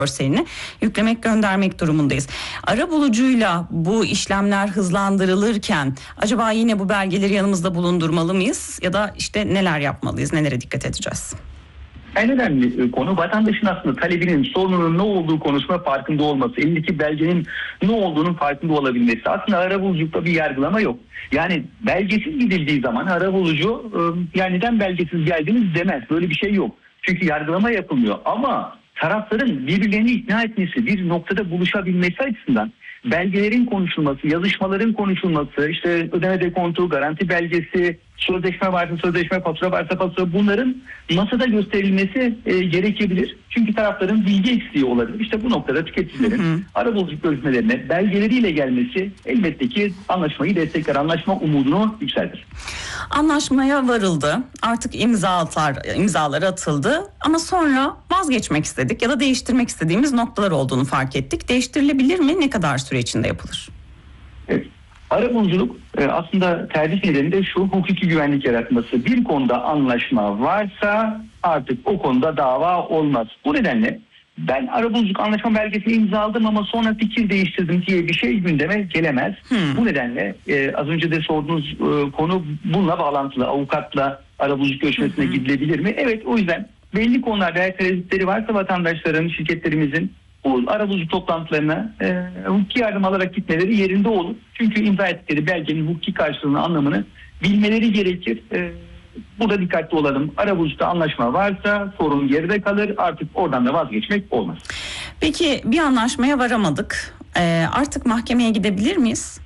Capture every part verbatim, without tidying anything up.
görselini yüklemek, göndermek durumundayız. Arabulucuyla bu işlemler hızlandırılırken acaba yine bu belgeleri yanımızda bulundurmalı mıyız? Ya da işte neler yapmalıyız, nelere dikkat edeceğiz? En önemli konu vatandaşın aslında talebinin, sorununun ne olduğu konusunda farkında olması, elindeki belgenin ne olduğunun farkında olabilmesi. Aslında arabuluculukta bir yargılama yok. Yani belgesiz gidildiği zaman arabulucu yani neden belgesiz geldiniz demez. Böyle bir şey yok. Çünkü yargılama yapılmıyor. Ama tarafların birbirlerini ikna etmesi, bir noktada buluşabilmesi açısından belgelerin konuşulması, yazışmaların konuşulması, işte ödeme dekontu, garanti belgesi, sözleşme varsa sözleşme, fatura varsa fatura, bunların masada gösterilmesi e, gerekebilir. Çünkü tarafların bilgi eksiği olabilir. İşte bu noktada tüketicilerin arabuluculuk görüşmelerine belgeleriyle gelmesi elbette ki anlaşmayı destekler, anlaşma umudunu yükseltir. Anlaşmaya varıldı. Artık imzalar, imzalar atıldı. Ama sonra vazgeçmek istedik ya da değiştirmek istediğimiz noktalar olduğunu fark ettik. Değiştirilebilir mi? Ne kadar süre içinde yapılır? Evet. Arabuluculuk aslında tercih nedeni de şu: hukuki güvenlik yaratması. Bir konuda anlaşma varsa artık o konuda dava olmaz. Bu nedenle ben arabuluculuk anlaşma belgesini imzaladım ama sonra fikir değiştirdim diye bir şey gündeme gelemez. Hmm. Bu nedenle e, az önce de sorduğunuz e, konu bununla bağlantılı. Avukatla arabuluculuk görüşmesine hmm. gidilebilir mi? Evet, o yüzden belli konularda eğer tereddütleri varsa vatandaşların, şirketlerimizin bu arabuluculuk toplantılarına e, hukuki yardım alarak gitmeleri yerinde olur. Çünkü imza ettikleri belgenin hukuki karşılığını, anlamını bilmeleri gerekir. E, burada dikkatli olalım. Arabuluculukta anlaşma varsa sorun geride kalır. Artık oradan da vazgeçmek olmaz. Peki bir anlaşmaya varamadık. E, artık mahkemeye gidebilir miyiz?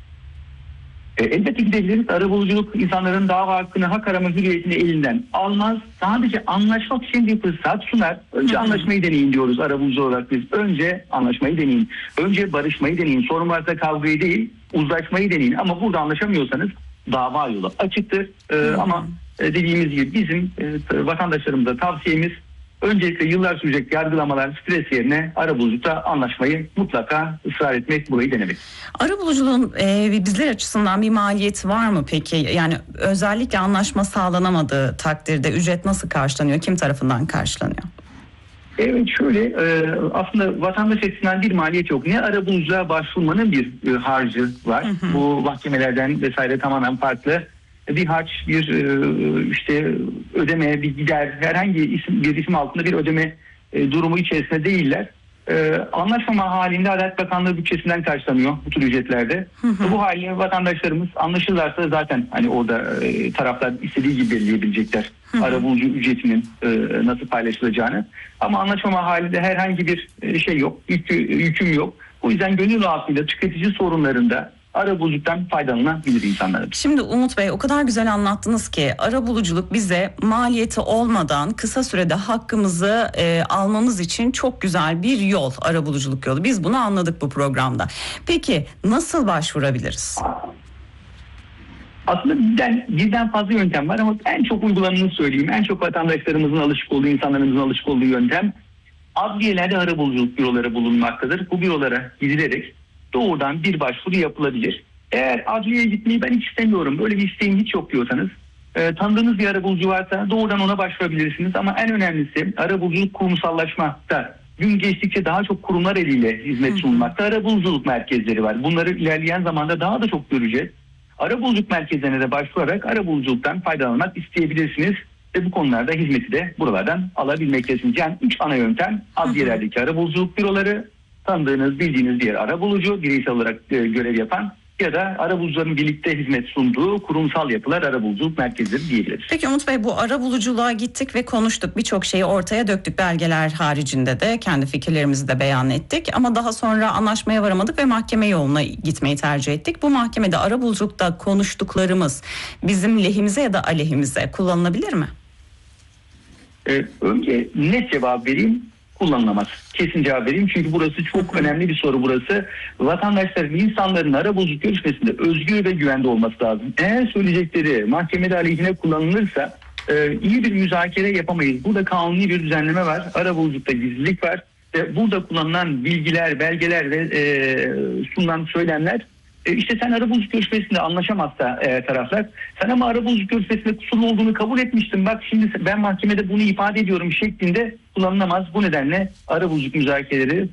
E, elbette gidebiliriz. Arabuluculuk insanların dava hakkını, hak arama hürriyetini elinden almaz. Sadece anlaşmak için bir fırsat sunar. Önce Hı-hı. anlaşmayı deneyin diyoruz arabulucu olarak biz. Önce anlaşmayı deneyin. Önce barışmayı deneyin. Sorun varsa kavgayı değil, uzlaşmayı deneyin. Ama burada anlaşamıyorsanız dava yolu açıktır. E, ama e, dediğimiz gibi bizim e, vatandaşlarımıza tavsiyemiz, öncelikle yıllar sürecek yargılamalar, stres yerine arabuluculukta anlaşmayı mutlaka ısrar etmek, burayı denemek. Arabuluculuğun e, bizler açısından bir maliyeti var mı peki? Yani özellikle anlaşma sağlanamadığı takdirde ücret nasıl karşılanıyor? Kim tarafından karşılanıyor? Evet, şöyle e, aslında vatandaş açısından bir maliyet yok. Ne arabuluculuğa başvurmanın bir e, harcı var. Hı hı. Bu mahkemelerden vesaire tamamen farklı. Bir harç, bir işte ödeme, bir gider, herhangi isim, bir isim altında bir ödeme e, durumu içerisinde değiller. E, anlaşmama halinde Adalet Bakanlığı bütçesinden karşılanıyor bu tür ücretlerde. Hı hı. Bu haliyle vatandaşlarımız anlaşırlarsa zaten hani orada e, taraflar istediği gibi belirleyebilecekler hı hı. arabulucu ücretinin e, nasıl paylaşılacağını. Ama anlaşmama halinde herhangi bir e, şey yok, yükü, yüküm yok. O yüzden gönül rahatlığıyla tüketici sorunlarında arabuluculuktan faydalanabilir insanlar. Şimdi Umut Bey, o kadar güzel anlattınız ki arabuluculuk bize maliyeti olmadan kısa sürede hakkımızı e, almamız için çok güzel bir yol, arabuluculuk yolu. Biz bunu anladık bu programda. Peki nasıl başvurabiliriz? Aslında birden, birden fazla yöntem var ama en çok uygulananı söyleyeyim. En çok vatandaşlarımızın alışık olduğu, insanlarımızın alışık olduğu yöntem adliyelerde arabuluculuk büroları bulunmaktadır. Bu bürolara gidilerek doğrudan bir başvuru yapılabilir. Eğer adliyeye gitmeyi ben hiç istemiyorum, böyle bir isteğim hiç yok diyorsanız, e, tanıdığınız bir arabulucu varsa doğrudan ona başvurabilirsiniz. Ama en önemlisi arabuluculuk kurumsallaşmakta. Gün geçtikçe daha çok kurumlar eliyle hizmet sunulmakta. Arabuluculuk merkezleri var. Bunları ilerleyen zamanda daha da çok göreceğiz. Arabuluculuk merkezlerine de başvurarak arabuluculuktan faydalanmak isteyebilirsiniz. Ve bu konularda hizmeti de buralardan alabilmektesiniz. Yani üç ana yöntem: adliyelerdeki arabuluculuk büroları, tanıdığınız, bildiğiniz bir arabulucu, bireysel olarak e, görev yapan ya da arabulucuların birlikte hizmet sunduğu kurumsal yapılar, arabuluculuk merkezleri diyebiliriz. Peki Umut Bey, bu arabuluculuğa gittik ve konuştuk. Birçok şeyi ortaya döktük. Belgeler haricinde de kendi fikirlerimizi de beyan ettik. Ama daha sonra anlaşmaya varamadık ve mahkeme yoluna gitmeyi tercih ettik. Bu mahkemede arabuluculukta konuştuklarımız bizim lehimize ya da aleyhimize kullanılabilir mi? Ee, önce net cevap vereyim. Kullanılamaz. Kesin cevap vereyim çünkü burası çok önemli bir soru burası. Vatandaşların, insanların arabuluculuk görüşmesinde özgür ve güvende olması lazım. Eğer söyleyecekleri mahkemede aleyhine kullanılırsa e, iyi bir müzakere yapamayız. Burada kanuni bir düzenleme var. Arabuluculukta gizlilik var. Ve burada kullanılan bilgiler, belgeler ve e, sunulan söylemler, e, işte sen arabuluculuk görüşmesinde anlaşamazsa e, taraflar, sen ama arabuluculuk görüşmesinde kusurlu olduğunu kabul etmiştin, bak şimdi ben mahkemede bunu ifade ediyorum şeklinde kullanılamaz. Bu nedenle arabuluculuk müzakereleri